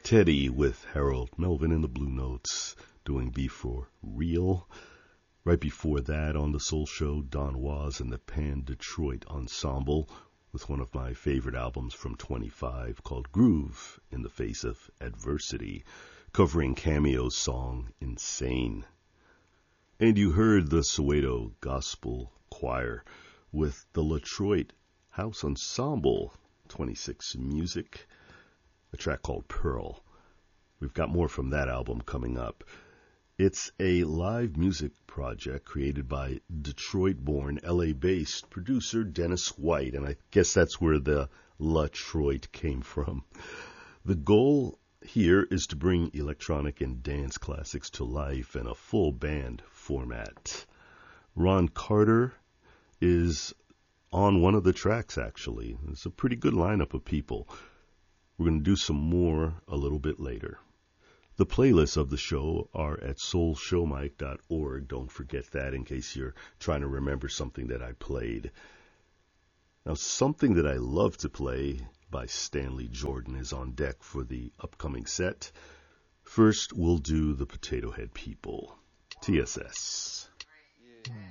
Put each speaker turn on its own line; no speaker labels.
Teddy with Harold Melvin and the Blue Notes doing Be For Real. Right before that on the Soul Show, Don Was and the Pan Detroit Ensemble with one of my favorite albums from 25 called Groove in the Face of Adversity, covering Cameo's song Insane. And you heard the Soweto Gospel Choir with the Latroit House Ensemble, 26 Music, a track called Pearl. We've got more from that album coming up. It's a live music project created by Detroit-born, LA-based producer Dennis White, and I guess that's where the Latroit came from. The goal here is to bring electronic and dance classics to life in a full band format. Ron Carter is on one of the tracks, actually. It's a pretty good lineup of people. We're going to do some more a little bit later. The playlists of the show are at soulshowmike.org. Don't forget that in case you're trying to remember something that I played. Now, something that I love to play by Stanley Jordan is on deck for the upcoming set. First, we'll do the Potato Head People, TSS.